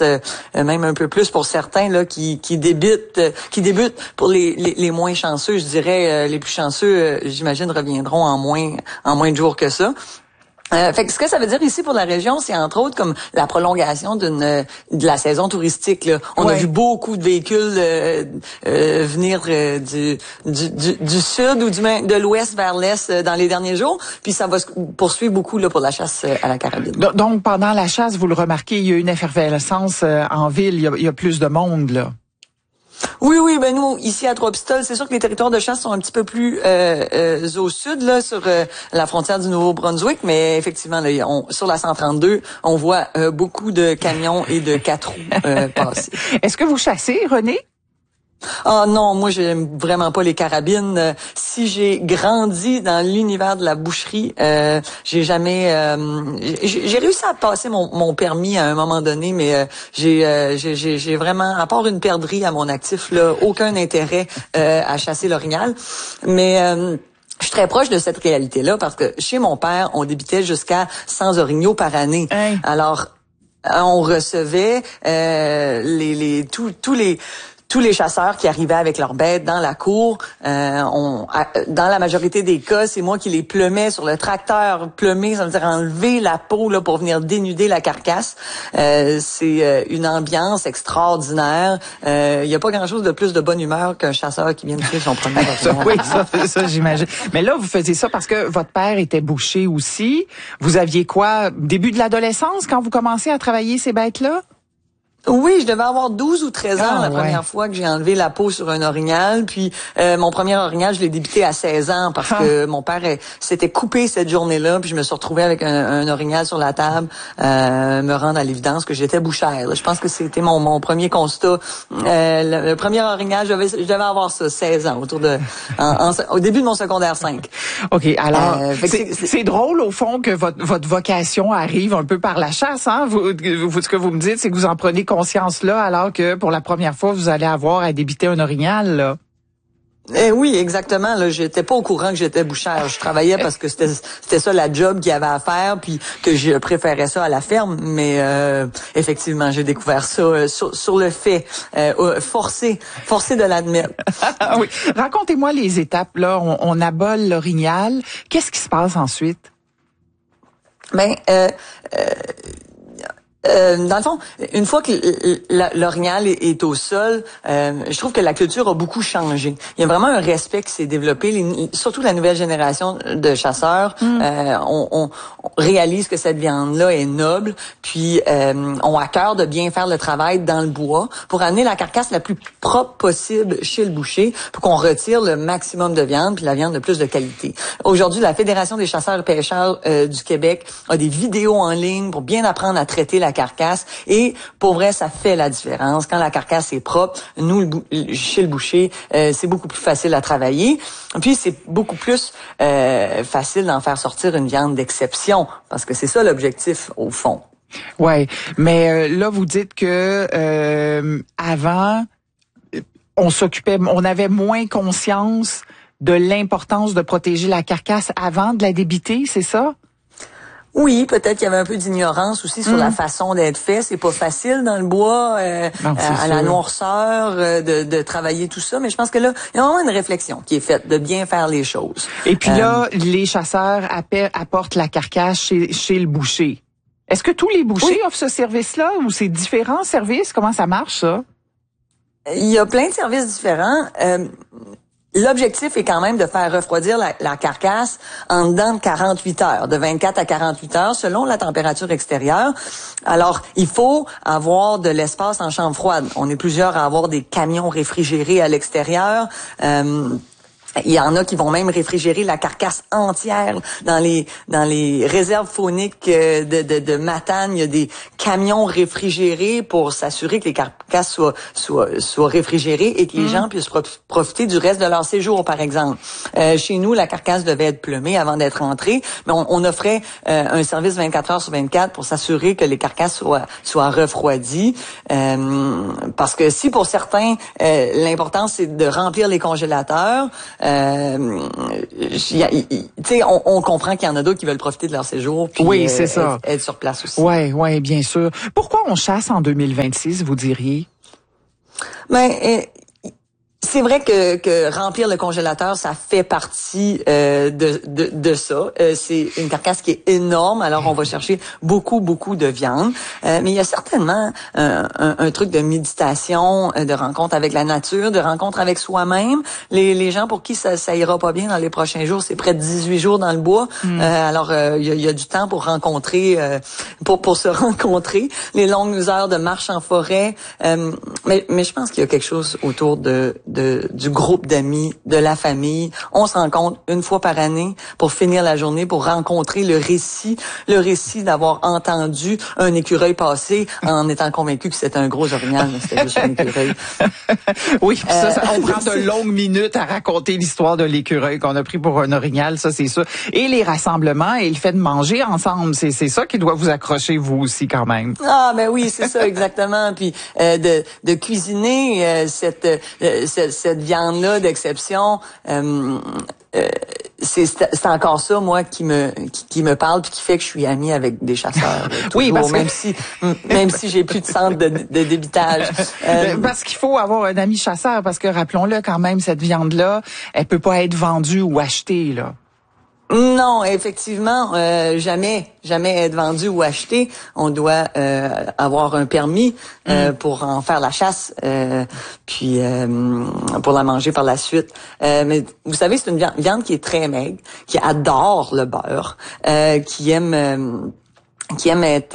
même un peu plus pour certains là qui débutent pour les moins chanceux, je dirais les plus chanceux, j'imagine reviendront en moins de jours que ça. Fait que ce que ça veut dire ici pour la région, c'est entre autres comme la prolongation de la saison touristique. Là. On a vu beaucoup de véhicules venir du sud ou de l'ouest vers l'est dans les derniers jours. Puis ça va se poursuivre beaucoup là pour la chasse à la carabine. Donc pendant la chasse, vous le remarquez, il y a une effervescence en ville. Il y a plus de monde là. Oui, ben nous ici à Trois-Pistoles, c'est sûr que les territoires de chasse sont un petit peu plus au sud là sur la frontière du Nouveau-Brunswick, mais effectivement là, sur la 132, on voit beaucoup de camions et de 4 roues passer. Est-ce que vous chassez, René? Ah non, moi j'aime vraiment pas les carabines. Si j'ai grandi dans l'univers de la boucherie, j'ai jamais j'ai réussi à passer mon permis à un moment donné, mais j'ai vraiment, à part une perdrix à mon actif là, aucun intérêt à chasser l'orignal. Mais je suis très proche de cette réalité-là parce que chez mon père, on débitait jusqu'à 100 orignaux par année. Hein? Alors on recevait tous les chasseurs qui arrivaient avec leurs bêtes dans la cour, dans la majorité des cas, c'est moi qui les plumais sur le tracteur. Plumer, ça veut dire enlever la peau là pour venir dénuder la carcasse. C'est une ambiance extraordinaire. Il y a pas grand-chose de plus de bonne humeur qu'un chasseur qui vient de tuer son premier orignal. Oui, ça j'imagine. Mais là, vous faisiez ça parce que votre père était boucher aussi. Vous aviez quoi, début de l'adolescence quand vous commencez à travailler ces bêtes-là? Oui, je devais avoir 12 ou 13 ans la première fois que j'ai enlevé la peau sur un orignal. Puis mon premier orignal, je l'ai débuté à 16 ans parce que mon père s'était coupé cette journée-là. Puis je me suis retrouvée avec un orignal sur la table, me rendre à l'évidence que j'étais bouchère. Là. Je pense que c'était mon premier constat. Le premier orignal, je devais avoir ça, 16 ans, au début de mon secondaire 5. OK, alors c'est drôle au fond que votre vocation arrive un peu par la chasse. Hein? Ce que vous me dites, c'est que vous en prenez conscience là, alors que pour la première fois, vous allez avoir à débiter un orignal, là. Oui, exactement. Là, j'étais pas au courant que j'étais bouchère. Je travaillais parce que c'était ça la job qu'il y avait à faire, puis que je préférais ça à la ferme. Mais effectivement, j'ai découvert ça sur le fait, forcé de l'admettre. Oui. Racontez-moi les étapes. Là, on abole l'orignal. Qu'est-ce qui se passe ensuite? Ben, dans le fond, une fois que l'orignal est au sol, je trouve que la culture a beaucoup changé. Il y a vraiment un respect qui s'est développé, surtout la nouvelle génération de chasseurs. On réalise que cette viande-là est noble, puis ont à cœur de bien faire le travail dans le bois pour amener la carcasse la plus propre possible chez le boucher pour qu'on retire le maximum de viande, puis la viande de plus de qualité. Aujourd'hui, la Fédération des chasseurs et pêcheurs du Québec a des vidéos en ligne pour bien apprendre à traiter la carcasse, et pour vrai, ça fait la différence. Quand la carcasse est propre, nous, chez le boucher, c'est beaucoup plus facile à travailler. Puis c'est beaucoup plus facile d'en faire sortir une viande d'exception, parce que c'est ça l'objectif au fond. Ouais, mais là vous dites que avant on avait moins conscience de l'importance de protéger la carcasse avant de la débiter, c'est ça? Oui, peut-être qu'il y avait un peu d'ignorance aussi sur la façon d'être fait. C'est pas facile dans le bois, à la noirceur, de travailler tout ça. Mais je pense que là, il y a vraiment une réflexion qui est faite de bien faire les choses. Et puis là, les chasseurs apportent la carcasse chez le boucher. Est-ce que tous les bouchers offrent ce service-là ou c'est différents services? Comment ça marche, ça? Il y a plein de services différents. L'objectif est quand même de faire refroidir la carcasse en dedans de 48 heures, de 24 à 48 heures, selon la température extérieure. Alors, il faut avoir de l'espace en chambre froide. On est plusieurs à avoir des camions réfrigérés à l'extérieur. Il y en a qui vont même réfrigérer la carcasse entière dans les réserves fauniques de Matane. Il y a des camions réfrigérés pour s'assurer que les carcasses soient réfrigérées et que les gens puissent profiter du reste de leur séjour, par exemple. Chez nous, la carcasse devait être plumée avant d'être rentrée, mais on offrait un service 24 heures sur 24 pour s'assurer que les carcasses soient refroidies. Parce que si pour certains, l'important c'est de remplir les congélateurs, On comprend qu'il y en a d'autres qui veulent profiter de leur séjour. Puis, oui, c'est ça. Être sur place aussi. Oui, bien sûr. Pourquoi on chasse en 2026, vous diriez? C'est vrai que remplir le congélateur, ça fait partie de ça. C'est une carcasse qui est énorme, alors on va chercher beaucoup de viande. Mais il y a certainement un truc de méditation, de rencontre avec la nature, de rencontre avec soi-même. Les gens pour qui ça ira pas bien dans les prochains jours, c'est près de 18 jours dans le bois. Alors il y a du temps pour rencontrer, pour se rencontrer. Les longues heures de marche en forêt. Mais je pense qu'il y a quelque chose autour du groupe d'amis, de la famille. On se rencontre une fois par année pour finir la journée, pour rencontrer le récit d'avoir entendu un écureuil passer en étant convaincu que c'était un gros orignal, mais c'était juste un écureuil. Oui, ça on prend de longues minutes à raconter l'histoire de l'écureuil qu'on a pris pour un orignal, ça c'est sûr. Et les rassemblements et le fait de manger ensemble, c'est ça qui doit vous accrocher vous aussi quand même. Ah ben oui, c'est ça exactement. Puis de cuisiner cette viande-là d'exception, c'est encore ça moi qui me parle puis qui fait que je suis amie avec des chasseurs. Oui, parce même si j'ai plus de centre de débitage. Parce qu'il faut avoir un ami chasseur parce que rappelons-le quand même, cette viande-là, elle peut pas être vendue ou achetée là. Non, effectivement, jamais être vendu ou acheté. On doit avoir un permis pour en faire la chasse, puis pour la manger par la suite. Mais vous savez, c'est une viande qui est très maigre, qui adore le beurre, qui aime être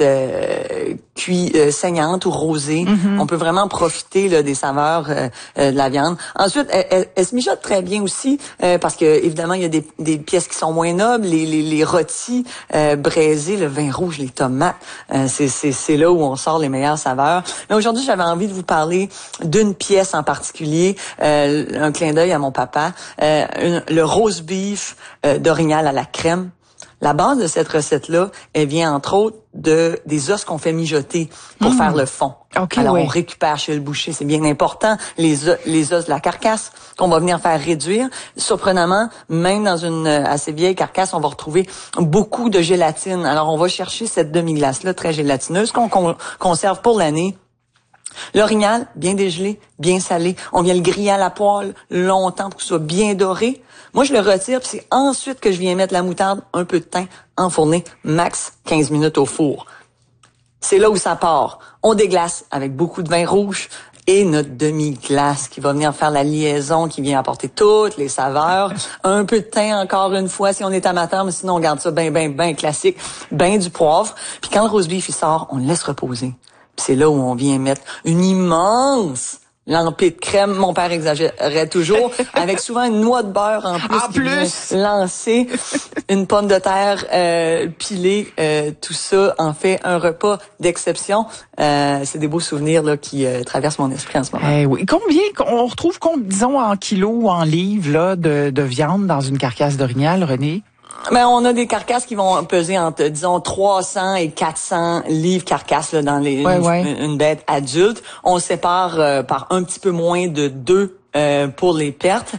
cuit saignante ou rosée. On peut vraiment profiter là, des saveurs de la viande. Ensuite, elle se mijote très bien aussi parce que évidemment il y a des pièces qui sont moins nobles, les rôtis braisés, le vin rouge, les tomates. C'est là où on sort les meilleures saveurs. Mais aujourd'hui, j'avais envie de vous parler d'une pièce en particulier, un clin d'œil à mon papa, le roast beef d'orignal à la crème. La base de cette recette-là, elle vient entre autres des os qu'on fait mijoter pour faire le fond. Okay, alors oui. on récupère chez le boucher, c'est bien important, les os de la carcasse qu'on va venir faire réduire. Surprenamment, même dans une assez vieille carcasse, on va retrouver beaucoup de gélatine. Alors on va chercher cette demi-glace-là très gélatineuse qu'on conserve pour l'année. L'orignal, bien dégelé, bien salé. On vient le griller à la poêle longtemps pour que ce soit bien doré. Moi, je le retire, puis c'est ensuite que je viens mettre la moutarde, un peu de thym, enfourné, max 15 minutes au four. C'est là où ça part. On déglace avec beaucoup de vin rouge et notre demi-glace qui va venir faire la liaison, qui vient apporter toutes les saveurs. Un peu de thym encore une fois si on est amateur, mais sinon on garde ça ben classique. Ben du poivre. Puis quand le roast beef il sort, on le laisse reposer. Puis c'est là où on vient mettre une immense lampée de crème, mon père exagérait toujours, avec souvent une noix de beurre en plus vient lancer, une pomme de terre pilée, tout ça en fait un repas d'exception. C'est des beaux souvenirs là qui traversent mon esprit en ce moment. Oui. On retrouve, disons, en kilos ou en livres là, de viande dans une carcasse d'orignal, René? Ben, on a des carcasses qui vont peser entre, disons, 300 et 400 livres carcasses là, dans une bête adulte. On sépare par un petit peu moins de 2 pour les pertes.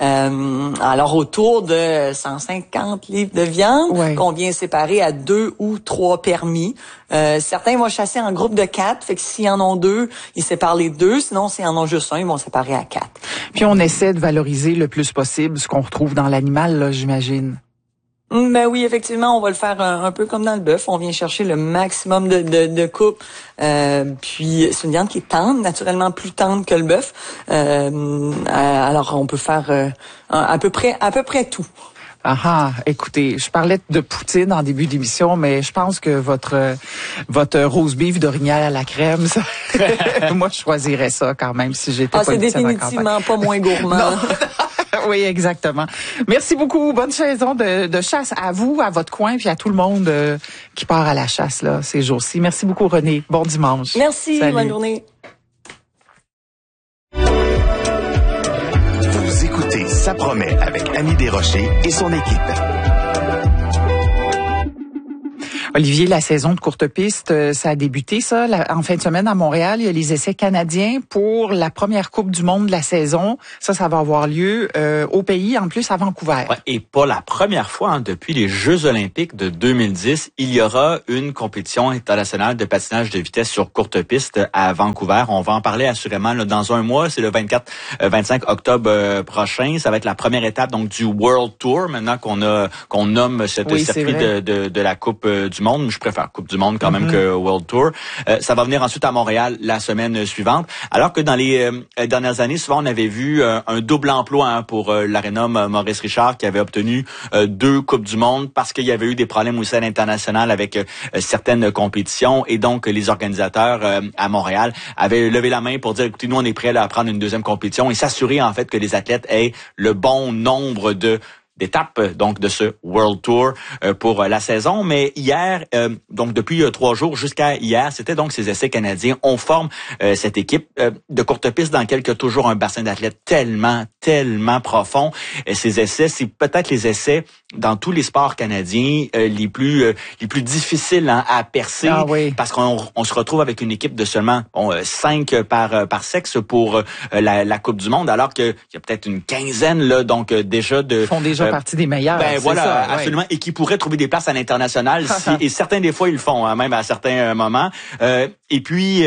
Alors, autour de 150 livres de viande qu'on vient séparer à 2 ou 3 permis. Certains vont chasser en groupe de 4, fait que s'ils en ont 2, ils séparent les 2. Sinon, s'ils en ont juste un, ils vont séparer à 4. Puis, on essaie de valoriser le plus possible ce qu'on retrouve dans l'animal, là, j'imagine. Ben oui, effectivement, on va le faire un peu comme dans le bœuf. On vient chercher le maximum de coupe. Puis c'est une viande qui est tendre, naturellement plus tendre que le bœuf. Alors on peut faire à peu près tout. Ah, écoutez, je parlais de poutine en début d'émission, mais je pense que votre roast beef d'orignal à la crème, ça, moi je choisirais ça quand même si j'étais politicienne. C'est définitivement pas moins gourmand. Oui, exactement. Merci beaucoup. Bonne saison de chasse à vous, à votre coin, puis à tout le monde qui part à la chasse là ces jours-ci. Merci beaucoup, René. Bon dimanche. Merci. Salut. Bonne journée. Vous écoutez Ça promet avec Annie Desrochers et son équipe. Olivier, la saison de courte piste, ça a débuté ça en fin de semaine à Montréal. Il y a les essais canadiens pour la première Coupe du monde de la saison. Ça va avoir lieu au pays, en plus à Vancouver. Ouais, et pas la première fois depuis les Jeux olympiques de 2010, il y aura une compétition internationale de patinage de vitesse sur courte piste à Vancouver. On va en parler assurément là, dans un mois. C'est le 25 octobre prochain. Ça va être la première étape donc du World Tour. Maintenant qu'on nomme cette circuit de la Coupe du monde. Je préfère Coupe du monde quand même que World Tour. Ça va venir ensuite à Montréal la semaine suivante. Alors que dans les dernières années, souvent on avait vu un double emploi pour l'aréna Maurice Richard qui avait obtenu 2 Coupes du monde parce qu'il y avait eu des problèmes aussi à l'international avec certaines compétitions et donc les organisateurs à Montréal avaient levé la main pour dire écoutez, nous on est prêts là, à prendre une deuxième compétition et s'assurer en fait que les athlètes aient le bon nombre d'étapes donc de ce World Tour pour la saison. Mais hier, donc depuis 3 jours jusqu'à hier, c'était donc ces essais canadiens. On forme cette équipe de courte piste dans laquelle il y a toujours un bassin d'athlètes tellement profond. Et ces essais, c'est peut-être les essais dans tous les sports canadiens les plus difficiles à percer parce qu'on se retrouve avec une équipe de seulement 5 par sexe pour la Coupe du monde, alors qu'il y a peut-être une quinzaine là donc déjà font déjà partie des meilleurs. Ben voilà, ça, absolument, et qui pourraient trouver des places à l'international et certains des fois ils le font même à certains moments. Et puis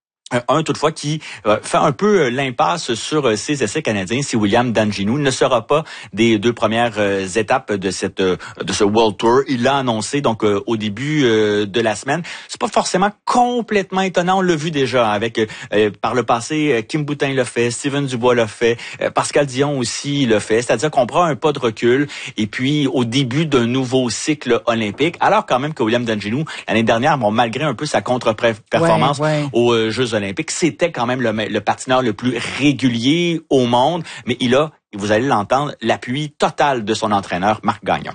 un toutefois qui fait un peu l'impasse sur ces essais canadiens, c'est William Danginou. Il ne sera pas des 2 premières étapes de ce World Tour. Il l'a annoncé donc au début de la semaine. C'est pas forcément complètement étonnant, on l'a vu déjà avec par le passé Kim Boutin l'a fait, Steven Dubois l'a fait, Pascal Dion aussi l'a fait. C'est-à-dire qu'on prend un pas de recul et puis au début d'un nouveau cycle olympique. Alors quand même que William Danginou l'année dernière, malgré un peu sa contre-performance aux Jeux olympiques, c'était quand même le patineur le plus régulier au monde, mais il a, vous allez l'entendre, l'appui total de son entraîneur, Marc Gagnon.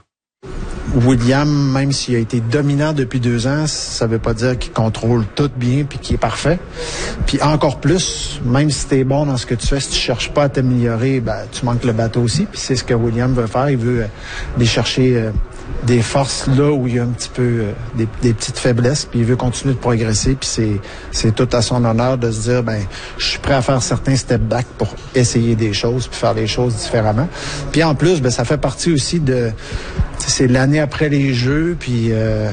William, même s'il a été dominant depuis 2 ans, ça veut pas dire qu'il contrôle tout bien puis qu'il est parfait. Puis encore plus, même si t'es bon dans ce que tu fais, si tu cherches pas à t'améliorer, tu manques le bateau aussi. Puis c'est ce que William veut faire. Il veut aller chercher des forces là où il y a un petit peu des petites faiblesses, puis il veut continuer de progresser, puis c'est tout à son honneur de se dire je suis prêt à faire certains step back pour essayer des choses puis faire les choses différemment. Puis en plus ça fait partie aussi de c'est l'année après les Jeux, puis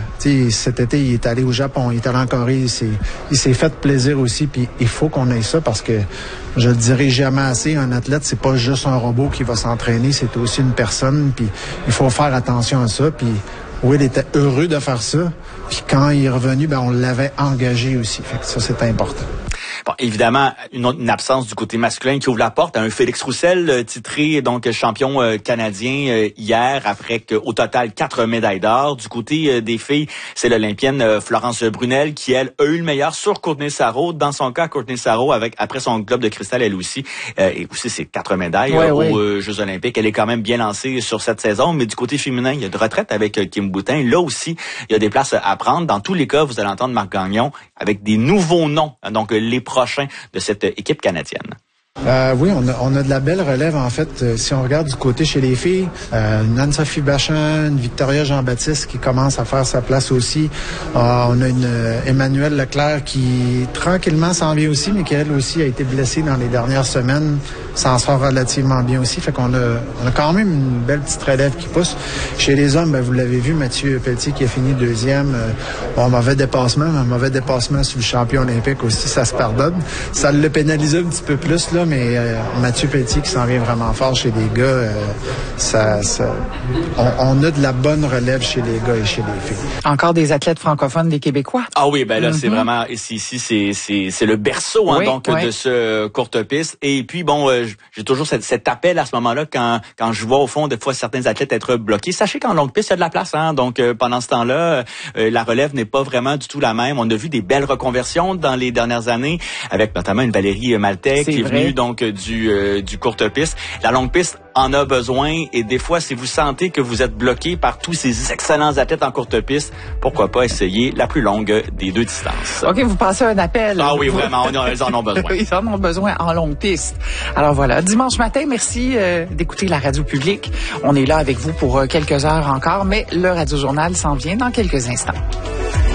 cet été il est allé au Japon, il est allé en Corée, il s'est fait plaisir aussi, puis il faut qu'on ait ça parce que je le dirai jamais assez, un athlète c'est pas juste un robot qui va s'entraîner, c'est aussi une personne, puis il faut faire attention à ça, puis Will était heureux de faire ça, puis quand il est revenu, on l'avait engagé aussi, fait que ça c'est important. Bon, évidemment, une absence du côté masculin qui ouvre la porte à un Félix Roussel titré donc champion canadien hier après qu'au total 4 médailles d'or. Du côté des filles, c'est l'Olympienne Florence Brunel qui, elle, a eu le meilleur sur Courtney Sarrault. Dans son cas, Courtney Sarrault, après son globe de cristal, elle aussi, et aussi c'est 4 médailles aux Jeux olympiques. Elle est quand même bien lancée sur cette saison, mais du côté féminin, il y a de retraite avec Kim Boutin. Là aussi, il y a des places à prendre. Dans tous les cas, vous allez entendre Marc Gagnon avec des nouveaux noms, donc les prochains de cette équipe canadienne. Oui, on a de la belle relève, en fait. Si on regarde du côté chez les filles, Anne-Sophie Bachan, Victoria Jean-Baptiste qui commence à faire sa place aussi. On a une Emmanuelle Leclerc qui tranquillement s'en vient aussi, mais qui elle aussi a été blessée dans les dernières semaines, s'en sort relativement bien aussi. Fait qu'on a quand même une belle petite relève qui pousse. Chez les hommes, vous l'avez vu, Mathieu Pelletier qui a fini 2e. Mauvais dépassement sur le champion olympique aussi, ça se pardonne. Ça l'a pénalisé un petit peu plus, là, mais Mathieu Pelletier qui s'en vient vraiment fort chez les gars, on a de la bonne relève chez les gars et chez les filles. Encore des athlètes francophones, des Québécois. Ah oui, là c'est vraiment ici c'est le berceau de ce courte piste. Et puis j'ai toujours cet appel à ce moment-là quand je vois au fond des fois certains athlètes être bloqués. Sachez qu'en longue piste il y a de la place, donc pendant ce temps-là la relève n'est pas vraiment du tout la même. On a vu des belles reconversions dans les dernières années avec notamment une Valérie Maltais qui est venue donc du courte piste. La longue piste en a besoin. Et des fois, si vous sentez que vous êtes bloqué par tous ces excellents athlètes en courte piste, pourquoi pas essayer la plus longue des deux distances. OK, vous passez un appel. Ah oui, vraiment, ils en ont besoin. Ils en ont besoin en longue piste. Alors voilà, dimanche matin, merci d'écouter la radio publique. On est là avec vous pour quelques heures encore, mais le Radio Journal s'en vient dans quelques instants.